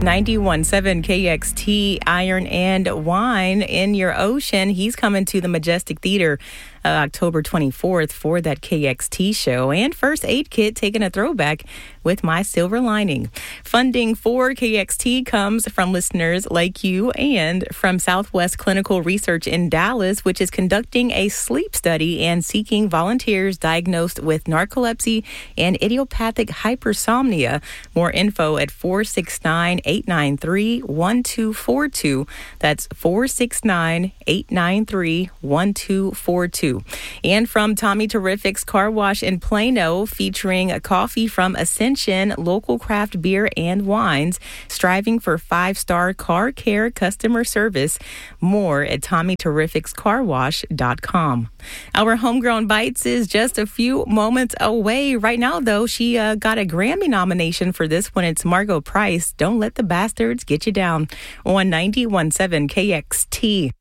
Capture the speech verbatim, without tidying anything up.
ninety-one point seven K X T, Iron and Wine in your ocean. He's coming to the Majestic Theater uh, October twenty-fourth for that K X T show. And First Aid Kit taking a throwback with My Silver Lining. Funding for K X T comes from listeners like you and from Southwest Clinical Research in Dallas, which is conducting a sleep study and seeking volunteers diagnosed with narcolepsy and idiopathic hypersomnia. More info at four six nine, eight nine three, one two four two. That's four six nine, eight nine three, one two four two. And from Tommy Terrific's Car Wash in Plano, featuring a coffee from Ascension, local craft beer and wines, striving for five-star car care customer service. More at tommy terrifics car wash dot com. Our Homegrown Bites is just a few moments away. Right now, though, she uh, got a Grammy nomination for this one. It's Margot Price. Don't Let the Bastards Get You Down on ninety-one point seven K X T.